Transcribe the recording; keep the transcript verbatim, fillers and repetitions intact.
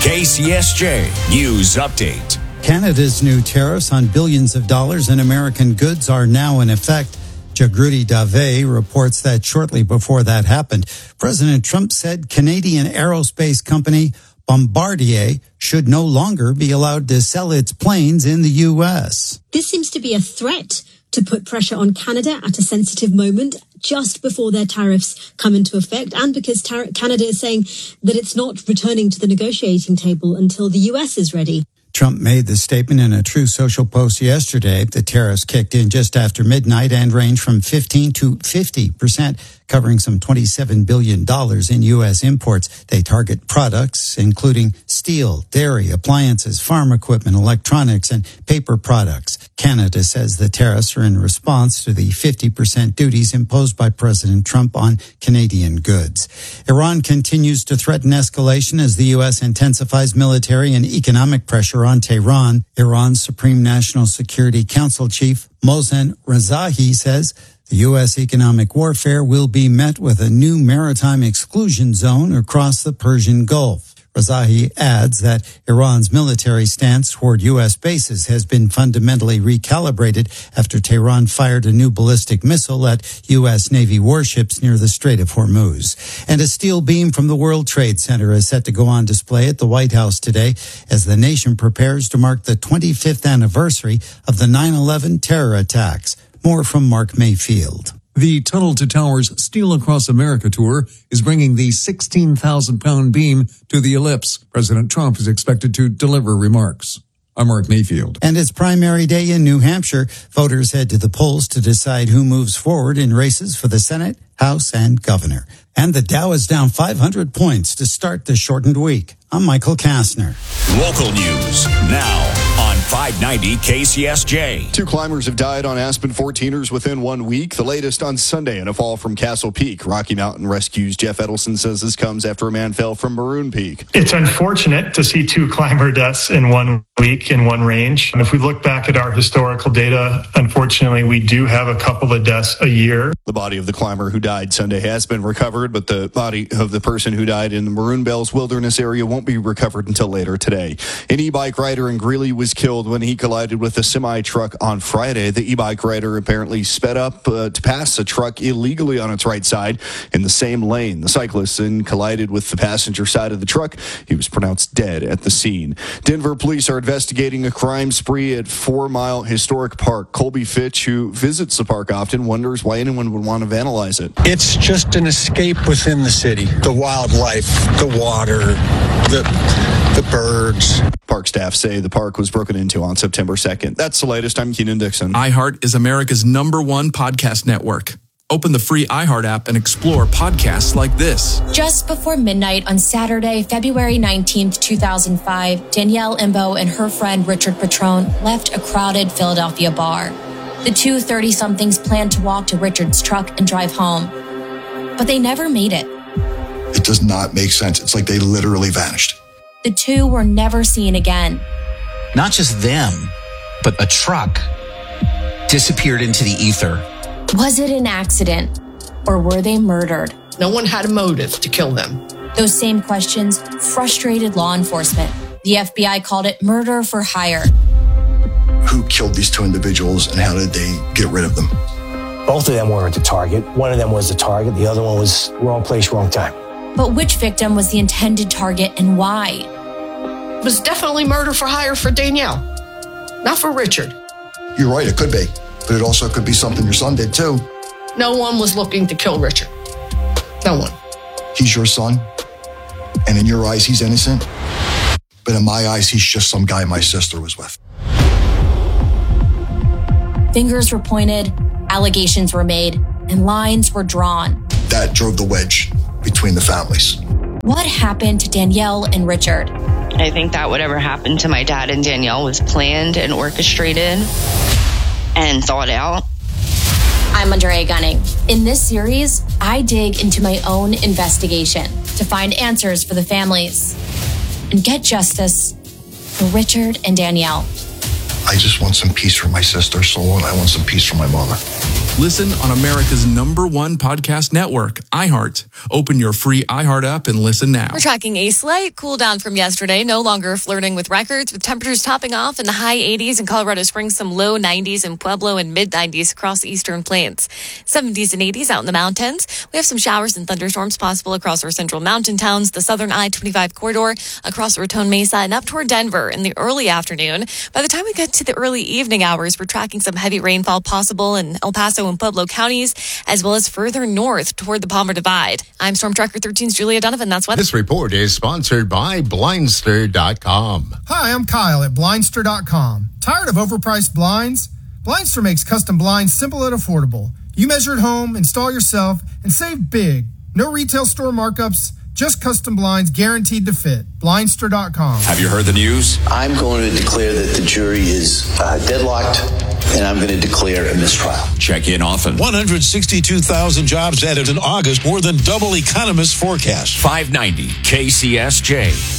K C S J News Update. Canada's new tariffs on billions of dollars in American goods are now in effect. Jagruti Dave reports that shortly before that happened, President Trump said Canadian aerospace company Bombardier should no longer be allowed to sell its planes in the U S. This seems to be a threat to put pressure on Canada at a sensitive moment just before their tariffs come into effect, and because tar- Canada is saying that it's not returning to the negotiating table until the U S is ready. Trump made the statement in a Truth Social post yesterday. The tariffs kicked in just after midnight and range from fifteen to fifty percent, covering some twenty-seven billion dollars in U S imports. They target products including steel, dairy, appliances, farm equipment, electronics, and paper products. Canada says the tariffs are in response to the fifty percent duties imposed by President Trump on Canadian goods. Iran continues to threaten escalation as the U S intensifies military and economic pressure on Tehran. Iran's Supreme National Security Council chief Mohsen Rezaei says the U S economic warfare will be met with a new maritime exclusion zone across the Persian Gulf. Rezaei adds that Iran's military stance toward U S bases has been fundamentally recalibrated after Tehran fired a new ballistic missile at U S Navy warships near the Strait of Hormuz. And a steel beam from the World Trade Center is set to go on display at the White House today as the nation prepares to mark the twenty-fifth anniversary of the nine eleven terror attacks. More from Mark Mayfield. The Tunnel to Towers Steel Across America tour is bringing the sixteen thousand pound beam to the ellipse. President Trump is expected to deliver remarks. I'm Mark Mayfield. And it's primary day in New Hampshire. Voters head to the polls to decide who moves forward in races for the Senate, House, and governor. And the Dow is down five hundred points to start the shortened week. I'm Michael Kastner. Local news now on five ninety K C S J. Two climbers have died on Aspen fourteeners within one week. The latest on Sunday in a fall from Castle Peak. Rocky Mountain Rescue's Jeff Edelson says this comes after a man fell from Maroon Peak. It's unfortunate to see two climber deaths in one week in one range. And if we look back at our historical data, unfortunately, we do have a couple of deaths a year. The body of the climber who died Sunday has been recovered, but the body of the person who died in the Maroon Bells Wilderness area won't be recovered until later today. An e-bike rider in Greeley was killed when he collided with a semi-truck on Friday. The e-bike rider apparently sped up uh, to pass a truck illegally on its right side in the same lane. The cyclist then collided with the passenger side of the truck. He was pronounced dead at the scene. Denver police are investigating a crime spree at Four Mile Historic Park. Colby Fitch, who visits the park often, wonders why anyone would want to vandalize it. It's just an escape within the city. The wildlife, the water, the the birds. Park staff say the park was broken into on September second. That's the latest. I'm Keenan Dixon. iHeart is America's number one podcast network. Open the free iHeart app and explore podcasts like this. Just before midnight on Saturday, February nineteenth, two thousand five, Danielle Imbo and her friend Richard Patrone left a crowded Philadelphia bar. The two thirty-somethings planned to walk to Richard's truck and drive home, but they never made it. It does not make sense. It's like they literally vanished. The two were never seen again. Not just them, but a truck disappeared into the ether. Was it an accident, or were they murdered? No one had a motive to kill them. Those same questions frustrated law enforcement. The F B I called it murder for hire. Who killed these two individuals and how did they get rid of them? Both of them weren't the target. One of them was the target. The other one was wrong place, wrong time. But which victim was the intended target and why? It was definitely murder for hire for Danielle, not for Richard. You're right, it could be. But it also could be something your son did too. No one was looking to kill Richard. No one. He's your son. And in your eyes, he's innocent. But in my eyes, he's just some guy my sister was with. Fingers were pointed, allegations were made, and lines were drawn. That drove the wedge between the families. What happened to Danielle and Richard? I think that whatever happened to my dad and Danielle was planned and orchestrated and thought out. I'm Andrea Gunning. In this series, I dig into my own investigation to find answers for the families and get justice for Richard and Danielle. I just want some peace for my sister's soul, and I want some peace for my mother. Listen on America's number one podcast network, iHeart. Open your free iHeart app and listen now. We're tracking a slight cool down from yesterday, no longer flirting with records, with temperatures topping off in the high eighties in Colorado Springs, some low nineties in Pueblo, and mid nineties across the eastern plains. seventies and eighties out in the mountains. We have some showers and thunderstorms possible across our central mountain towns, the southern I twenty-five corridor, across Raton Mesa, and up toward Denver in the early afternoon. By the time we get to the early evening hours, we're tracking some heavy rainfall possible in El Paso and Pueblo counties, as well as further north toward the Palmer Divide. I'm Storm Tracker thirteen's Julia Donovan. That's what. This report is sponsored by Blindster dot com. Hi, I'm Kyle at Blindster dot com. Tired of overpriced blinds? Blindster makes custom blinds simple and affordable. You measure at home, install yourself, and save big. No retail store markups, just custom blinds guaranteed to fit. Blindster dot com. Have you heard the news? I'm going to declare that the jury is uh, deadlocked, and I'm going to declare a mistrial. Check in often. one hundred sixty-two thousand jobs added in August, more than double economists' forecast. five ninety K C S J.